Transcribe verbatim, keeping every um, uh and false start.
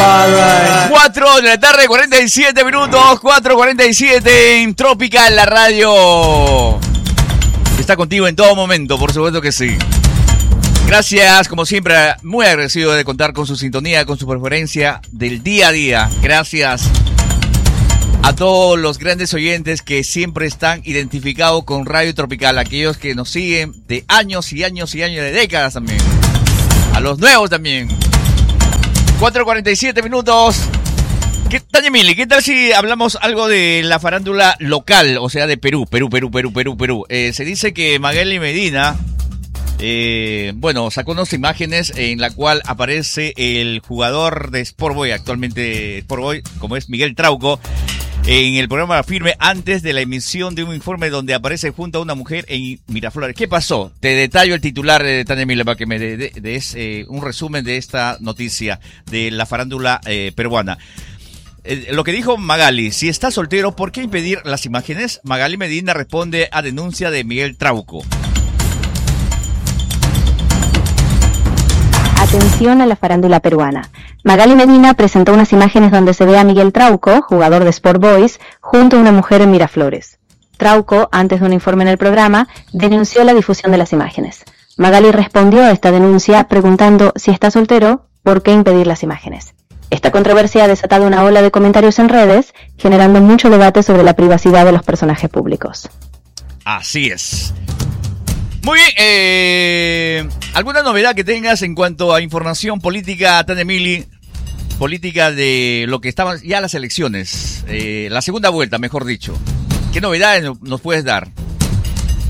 cuatro de la tarde, cuarenta y siete minutos, cuatro cuarenta y siete en Tropical, la radio está contigo en todo momento, por supuesto que sí. Gracias, como siempre, muy agradecido de contar con su sintonía, con su preferencia del día a día. Gracias a todos los grandes oyentes que siempre están identificados con Radio Tropical, aquellos que nos siguen de años y años y años, de décadas también. A los nuevos también. cuatro cuarenta y siete minutos. ¿Qué tal, Emily? ¿Qué tal si hablamos algo de la farándula local, o sea, de Perú? Perú, Perú, Perú, Perú, Perú. Eh, se dice que Magali Medina, eh, bueno, sacó unas imágenes en la cual aparece el jugador de Sport Boys, actualmente Sport Boys, como es Miguel Trauco, en el programa Firme, antes de la emisión de un informe donde aparece junto a una mujer en Miraflores. ¿Qué pasó? Te detallo el titular de Tania Miller para que me des de, de, de, eh, un resumen de esta noticia de la farándula eh, peruana. Eh, lo que dijo Magali: si está soltero, ¿por qué impedir las imágenes? Magali Medina responde a denuncia de Miguel Trauco. Atención a la farándula peruana. Magali Medina presentó unas imágenes donde se ve a Miguel Trauco, jugador de Sport Boys, junto a una mujer en Miraflores. Trauco, antes de un informe en el programa, denunció la difusión de las imágenes. Magali respondió a esta denuncia preguntando: si está soltero, ¿por qué impedir las imágenes? Esta controversia ha desatado una ola de comentarios en redes, generando mucho debate sobre la privacidad de los personajes públicos. Así es. Muy bien, eh, ¿alguna novedad que tengas en cuanto a información política, Tania Mili? Política de lo que estaban ya las elecciones, eh, la segunda vuelta, mejor dicho. ¿Qué novedades nos puedes dar?